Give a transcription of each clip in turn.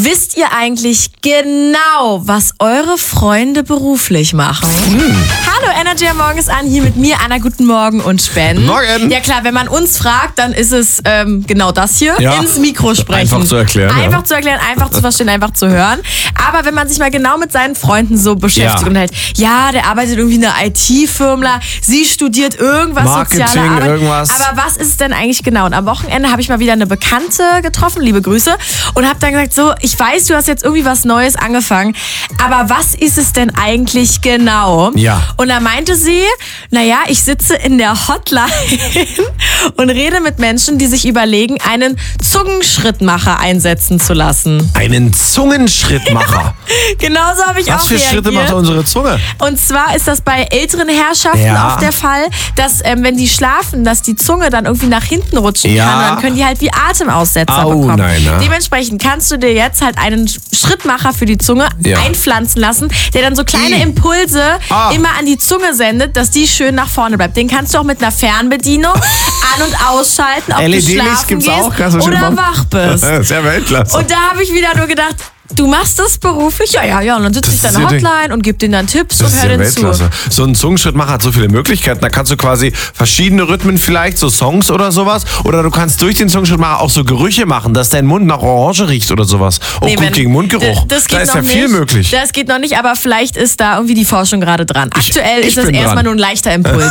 Wisst ihr eigentlich genau, was eure Freunde beruflich machen? Hallo, Energy am Morgen ist an, hier mit mir, Anna, guten Morgen und Sven. Morgen. Ja klar, wenn man uns fragt, dann ist es genau das hier, ins Mikro sprechen. Einfach zu erklären. Einfach zu erklären, einfach zu verstehen, einfach zu hören. Aber wenn man sich mal genau mit seinen Freunden so beschäftigt und halt, der arbeitet irgendwie in einer IT-Firma, sie studiert irgendwas, Marketing, soziale Arbeit. irgendwas. Aber was ist es denn eigentlich genau? Und am Wochenende habe ich mal wieder eine Bekannte getroffen, liebe Grüße, und habe dann gesagt, so, ich weiß, du hast jetzt irgendwie was Neues angefangen, aber was ist es denn eigentlich genau? Ja. Und da meinte sie, naja, ich sitze in der Hotline und rede mit Menschen, die sich überlegen, einen Zungenschrittmacher einsetzen zu lassen. Einen Zungenschrittmacher? Genauso habe ich auch Was für reagiert. Schritte macht unsere Zunge? Und zwar ist das bei älteren Herrschaften oft der Fall, dass wenn die schlafen, dass die Zunge dann irgendwie nach hinten rutschen kann. Und dann können die halt wie Atemaussetzer bekommen. Nein, ne? Dementsprechend kannst du dir jetzt halt einen Schrittmacher für die Zunge einpflanzen lassen, der dann so kleine Impulse immer an die Zunge sendet, dass die schön nach vorne bleibt. Den kannst du auch mit einer Fernbedienung an- und ausschalten, ob du schlafen gehst oder wach bist. Sehr Weltklasse. Und da habe ich wieder nur gedacht, du machst das beruflich? Ja. Und dann sitze ich da in der Hotline und gebe denen dann Tipps und höre denen zu. So ein Zungenschrittmacher hat so viele Möglichkeiten. Da kannst du quasi verschiedene Rhythmen vielleicht, so Songs oder sowas. Oder du kannst durch den Zungenschrittmacher auch so Gerüche machen, dass dein Mund nach Orange riecht oder sowas. Gut gegen Mundgeruch. Das geht da ist noch ja viel möglich. Das geht noch nicht, aber vielleicht ist da irgendwie die Forschung gerade dran. Aktuell ist das erstmal nur ein leichter Impuls.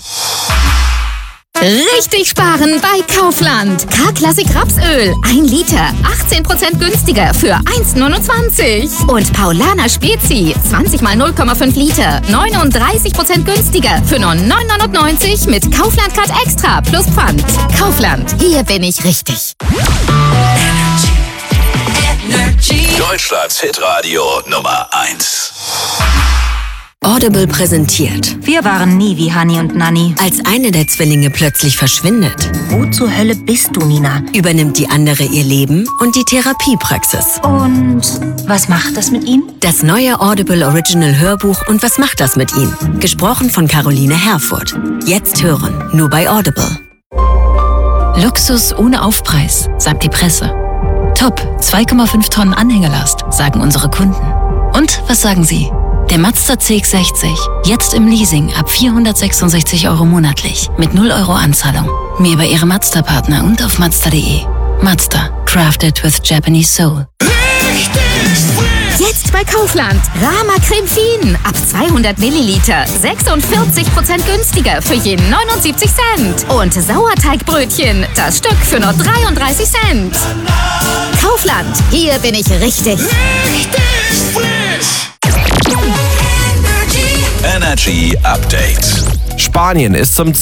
Richtig sparen bei Kaufland. K-Klassik Rapsöl. 1 Liter. 18% günstiger für 1,29. Und Paulaner Spezi. 20 mal 0,5 Liter. 39% günstiger für nur 9,99 mit Kaufland Card Extra plus Pfand. Kaufland. Hier bin ich richtig. Energy. Deutschlands Hitradio Nummer 1. Audible präsentiert. Wir waren nie wie Hani und Nanni. Als eine der Zwillinge plötzlich verschwindet, Wo zur Hölle bist du, Nina? übernimmt die andere ihr Leben und die Therapiepraxis. Und was macht das mit ihm? Das neue Audible Original Hörbuch und was macht das mit ihm? Gesprochen von Caroline Herfurth. Jetzt hören, nur bei Audible. Luxus ohne Aufpreis, sagt die Presse. Top, 2,5 Tonnen Anhängelast, sagen unsere Kunden. Und was sagen Sie? Der Mazda CX-60, jetzt im Leasing ab 466 € monatlich, mit 0 € Anzahlung. Mehr bei Ihrem Mazda-Partner und auf Mazda.de. Mazda, crafted with Japanese soul. Jetzt bei Kaufland. Rama Creme Fien. Ab 200 Milliliter. 46% günstiger für je 79 Cent. Und Sauerteigbrötchen. Das Stück für nur 33 Cent. Kaufland. Hier bin ich richtig. Energy Update. Spanien ist zum